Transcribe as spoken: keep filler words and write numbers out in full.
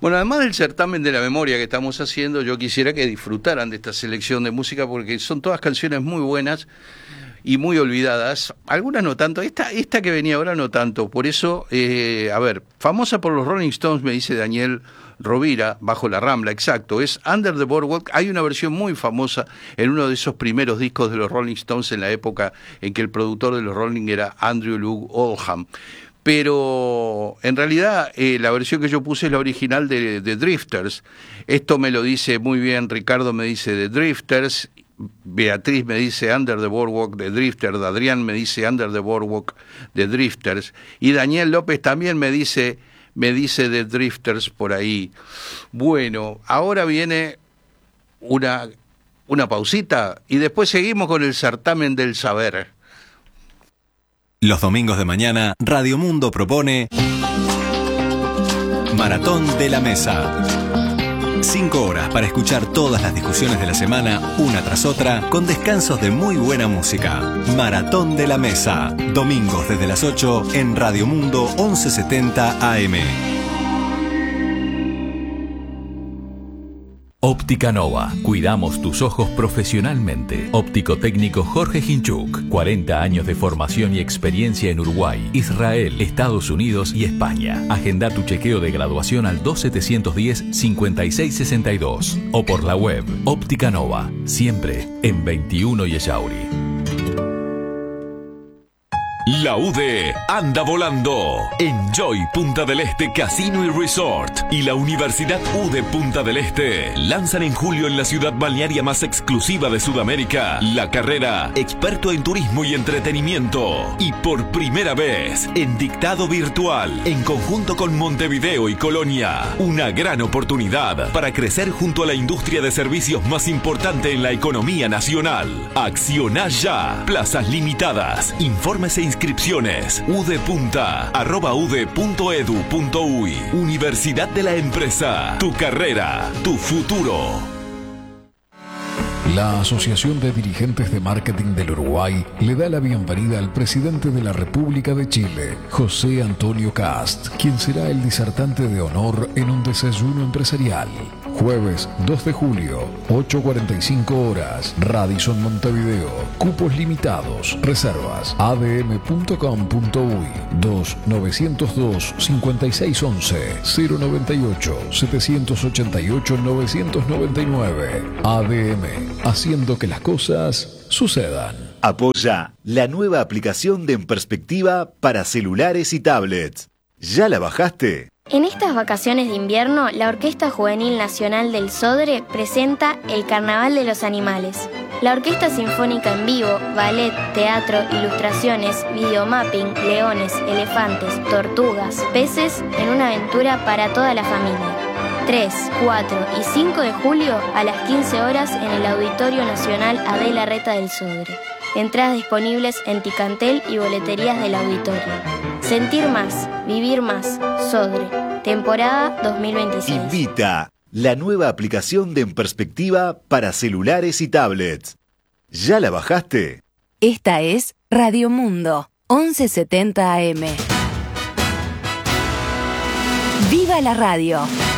Bueno, además del certamen de la memoria que estamos haciendo, yo quisiera que disfrutaran de esta selección de música porque son todas canciones muy buenas y muy olvidadas. Algunas no tanto, esta, esta que venía ahora no tanto. Por eso, eh, a ver, famosa por los Rolling Stones, me dice Daniel Rovira, Bajo la Rambla, exacto, es Under the Boardwalk. Hay una versión muy famosa en uno de esos primeros discos de los Rolling Stones en la época en que el productor de los Rolling era Andrew Loog Oldham. Pero en realidad eh, la versión que yo puse es la original de, de Drifters. Esto me lo dice muy bien, Ricardo me dice de Drifters, Beatriz me dice Under the Boardwalk de Drifters, Adrián me dice Under the Boardwalk de Drifters, y Daniel López también me dice, me dice de Drifters por ahí. Bueno, ahora viene una, una pausita y después seguimos con el certamen del saber. Los domingos de mañana, Radio Mundo propone Maratón de la Mesa. Cinco horas para escuchar todas las discusiones de la semana, una tras otra, con descansos de muy buena música. Maratón de la Mesa. Domingos desde las ocho en Radio Mundo once setenta A M. Óptica Nova. Cuidamos tus ojos profesionalmente. Óptico técnico Jorge Hinchuk. cuarenta años de formación y experiencia en Uruguay, Israel, Estados Unidos y España. Agenda tu chequeo de graduación al dos setecientos diez, cincuenta y seis sesenta y dos o por la web. Óptica Nova. Siempre en veintiuno y Echauri. La U D anda volando. Enjoy Punta del Este Casino y Resort y la Universidad U D Punta del Este lanzan en julio en la ciudad balnearia más exclusiva de Sudamérica la carrera Experto en Turismo y Entretenimiento. Y por primera vez en dictado virtual en conjunto con Montevideo y Colonia. Una gran oportunidad para crecer junto a la industria de servicios más importante en la economía nacional. Acciona ya. Plazas limitadas. Informes e inscripciones udpunta arroba ude punto edu punto uy. Universidad de la Empresa. Tu carrera, tu futuro. La Asociación de Dirigentes de Marketing del Uruguay le da la bienvenida al presidente de la República de Chile, José Antonio Cast, quien será el disertante de honor en un desayuno empresarial. Jueves dos de julio, ocho cuarenta y cinco horas, Radisson Montevideo. Cupos limitados. Reservas a d m punto com punto uy. dos nueve cero dos, cinco seis uno uno, cero nueve ocho, siete ocho ocho, nueve nueve nueve. A D M, haciendo que las cosas sucedan. Apoya la nueva aplicación de En Perspectiva para celulares y tablets. ¿Ya la bajaste? En estas vacaciones de invierno, la Orquesta Juvenil Nacional del Sodre presenta El Carnaval de los Animales. La Orquesta Sinfónica en vivo, ballet, teatro, ilustraciones, videomapping, leones, elefantes, tortugas, peces en una aventura para toda la familia. tres, cuatro y cinco de julio a las quince horas en el Auditorio Nacional Adela Reta del Sodre. Entradas disponibles en Ticantel y boleterías del auditorio. Sentir más, vivir más, Sodre. Temporada dos mil veintiséis. Invita la nueva aplicación de En Perspectiva para celulares y tablets. ¿Ya la bajaste? Esta es Radio Mundo, once setenta A M. ¡Viva la radio!